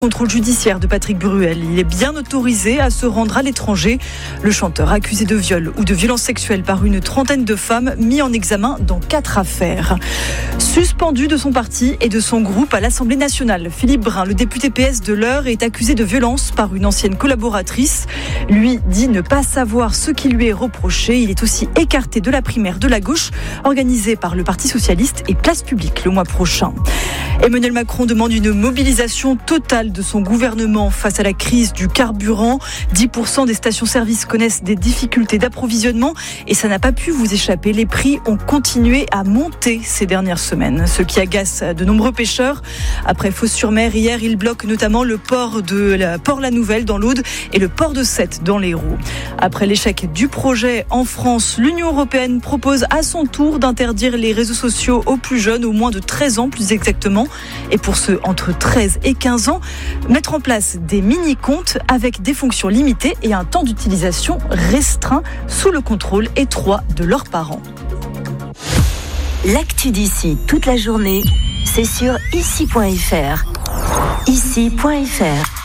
Contrôle judiciaire de Patrick Bruel. Il est bien autorisé à se rendre à l'étranger. Le chanteur accusé de viol ou de violence sexuelle par une trentaine de femmes mis en examen dans 4 affaires. Suspendu de son parti et de son groupe à l'Assemblée nationale, Philippe Brun, le député PS de l'Eure, est accusé de violence par une ancienne collaboratrice. Lui dit ne pas savoir ce qui lui est reproché. Il est aussi écarté de la primaire de la gauche organisée par le Parti socialiste et Place publique le mois prochain. Emmanuel Macron demande une mobilisation totale de son gouvernement face à la crise du carburant. 10% des stations-service connaissent des difficultés d'approvisionnement et ça n'a pas pu vous échapper. Les prix ont continué à monter ces dernières semaines, ce qui agace de nombreux pêcheurs. Après Fos-sur-Mer, hier, ils bloquent notamment le port de Port-la-Nouvelle dans l'Aude et le port de Sète dans l'Hérault. Après l'échec du projet en France, l'Union européenne propose à son tour d'interdire les réseaux sociaux aux plus jeunes, aux moins de 13 ans plus exactement. Et pour ceux entre 13 et 15 ans, mettre en place des mini-comptes avec des fonctions limitées et un temps d'utilisation restreint sous le contrôle étroit de leurs parents. L'actu d'ici toute la journée, c'est sur ici.fr. Ici.fr.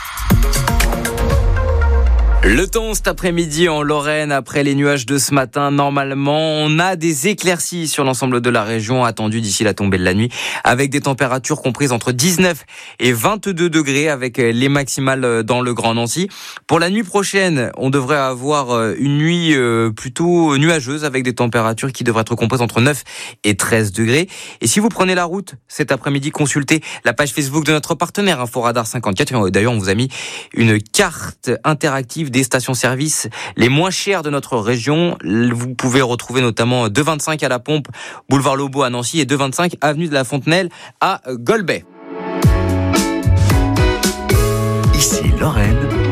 Le temps cet après-midi en Lorraine, après les nuages de ce matin, normalement, on a des éclaircies sur l'ensemble de la région attendues d'ici la tombée de la nuit, avec des températures comprises entre 19 et 22 degrés, avec les maximales dans le Grand Nancy. Pour la nuit prochaine, on devrait avoir une nuit plutôt nuageuse, avec des températures qui devraient être comprises entre 9 et 13 degrés. Et si vous prenez la route cet après-midi, consultez la page Facebook de notre partenaire Inforadar 54. D'ailleurs, on vous a mis une carte interactive des stations-service les moins chères de notre région. Vous pouvez retrouver notamment 2,25 à la Pompe, boulevard Lobo à Nancy et 2,25 avenue de la Fontenelle à Golbet. Ici Lorraine.